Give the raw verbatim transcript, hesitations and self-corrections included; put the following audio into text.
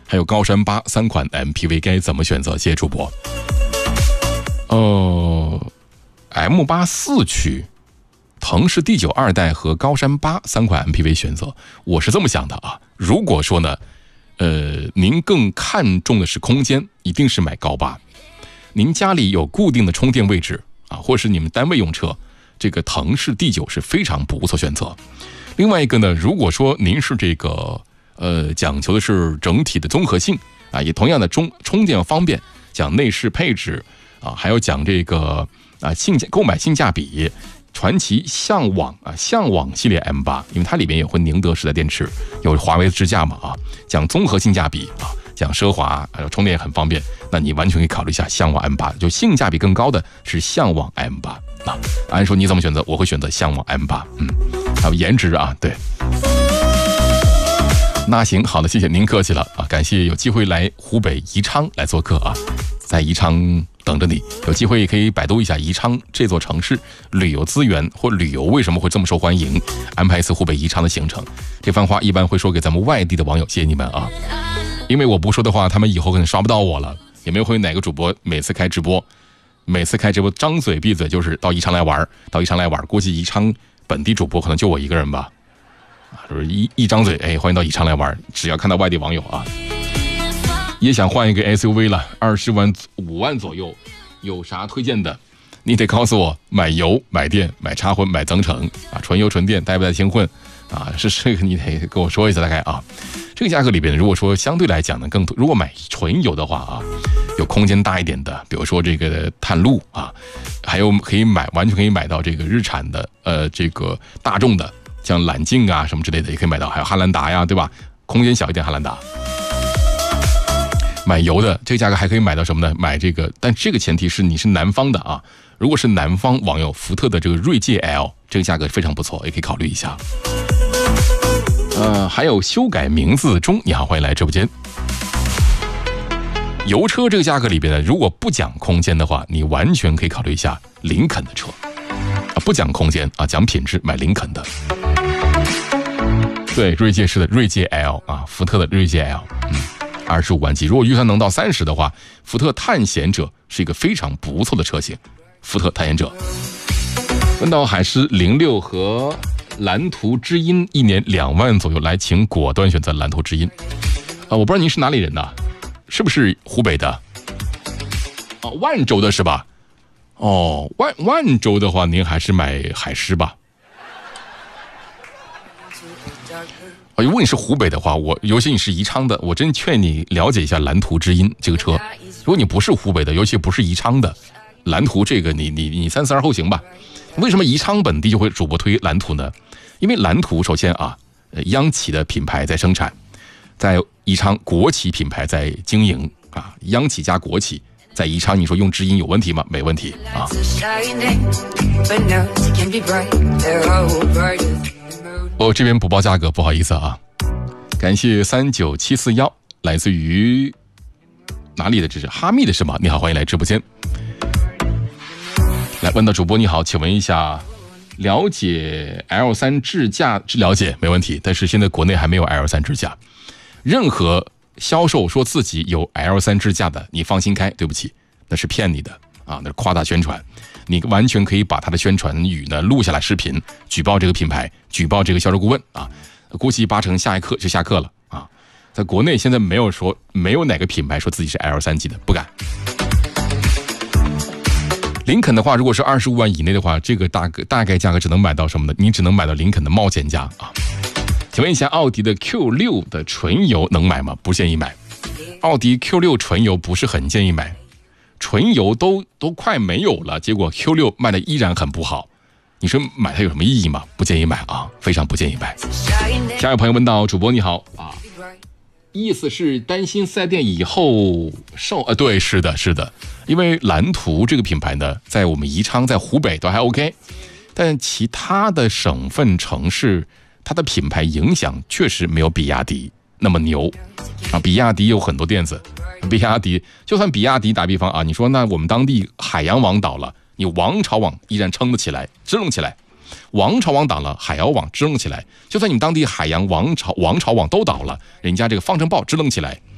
还有高山八三款 M P V 该怎么选择？谢谢主播。呃 M 八四驱、腾势 D 九二代和高山八三款 M P V 选择，我是这么想的啊。如果说呢，呃，您更看重的是空间，一定是买高八。您家里有固定的充电位置啊，或是你们单位用车，这个腾势 D 九是非常不错选择。另外一个呢，如果说您是这个呃讲求的是整体的综合性啊，也同样的充充电方便，讲内饰配置啊，还有讲这个啊性价购买性价比。传祺向往啊，向往系列 M 八，因为它里面也会宁德时代电池，有华为的支架嘛啊，讲综合性价比啊，讲奢华，还有充电也很方便，那你完全可以考虑一下向往 M 八，就性价比更高的是向往 M 八啊。按说你怎么选择？我会选择向往 M 八，嗯，还有颜值啊，对。那行，好的，谢谢您客气了啊，感谢有机会来湖北宜昌来做客啊，在宜昌等着你，有机会可以百度一下宜昌这座城市旅游资源或旅游为什么会这么受欢迎，安排一次湖北宜昌的行程。这番话一般会说给咱们外地的网友，谢谢你们啊！因为我不说的话，他们以后可能刷不到我了。有没有会哪个主播每次开直播，每次开直播张嘴闭嘴就是到宜昌来玩，到宜昌来玩，估计宜昌本地主播可能就我一个人吧。啊，就是一一张嘴，哎，欢迎到宜昌来玩，只要看到外地网友啊。也想换一个 S U V 了，二十万五万左右，有啥推荐的？你得告诉我，买油、买电、买插混、买增程啊，纯油纯电带不带轻混啊？是这个你得跟我说一下大概啊。这个价格里边，如果说相对来讲呢，更如果买纯油的话啊，有空间大一点的，比如说这个探路啊，还有可以买完全可以买到这个日产的呃这个大众的，像揽境啊什么之类的也可以买到，还有汉兰达呀，对吧？空间小一点汉兰达。买油的这个价格还可以买到什么呢？买这个，但这个前提是你是南方的啊。如果是南方网友，福特的这个锐界 L 这个价格非常不错，也可以考虑一下。呃，还有修改名字中，你好，欢迎来直播间。油车这个价格里边呢，如果不讲空间的话，你完全可以考虑一下林肯的车啊，不讲空间啊，讲品质，买林肯的。对，锐界是的，锐界 L 啊，福特的锐界 L， 嗯。二十五万级，如果预算能到三十的话，福特探险者是一个非常不错的车型。福特探险者，问到海狮零六和蓝图知音，一年两万左右，来，请果断选择蓝图知音。啊，我不知道您是哪里人呐？是不是湖北的？哦，万州的是吧？哦，万万州的话，您还是买海狮吧。如果你是湖北的话，我尤其你是宜昌的，我真劝你了解一下蓝图知音这个车。如果你不是湖北的，尤其不是宜昌的，蓝图这个你你你三思而后行吧。为什么宜昌本地就会主播推蓝图呢？因为蓝图首先啊，央企的品牌在生产，在宜昌国企品牌在经营啊，央企加国企在宜昌，你说用知音有问题吗？没问题啊。哦，这边不报价格，不好意思啊。感谢三九七四一，来自于哪里的？这是哈密的是吗？你好，欢迎来直播间。来问到主播你好，请问一下，了解 L 三 智驾了解没问题，但是现在国内还没有 L 三 智驾。任何销售说自己有 L 三 智驾的，你放心开，对不起，那是骗你的啊，那是夸大宣传。你完全可以把他的宣传语呢录下来视频，举报这个品牌，举报这个销售顾问啊，估计八成下一刻就下课了啊。在国内现在没有说没有哪个品牌说自己是 L 三 级的，不敢。林肯的话，如果是二十五万以内的话，这个大概大概价格只能买到什么呢？你只能买到林肯的冒险家啊。请问一下，奥迪的 Q 六 的纯油能买吗？不建议买。奥迪 Q 六 纯油不是很建议买。纯油都都快没有了，结果 Q 六 卖的依然很不好，你说买它有什么意义吗？不建议买啊，非常不建议买。下一位朋友问到，主播你好啊，意思是担心四 S 店以后售呃，对，是的，是的，因为蓝图这个品牌呢，在我们宜昌，在湖北都还 OK， 但其他的省份城市，它的品牌影响确实没有比亚迪那么牛啊，比亚迪有很多店子。比亚迪就算比亚迪打比方啊，你说那我们当地海洋网倒了，你王朝网依然撑得起来，支棱起来。王朝网倒了，海洋网支棱起来。就算你们当地海洋王朝王朝网都倒了，人家这个方程豹支棱起来，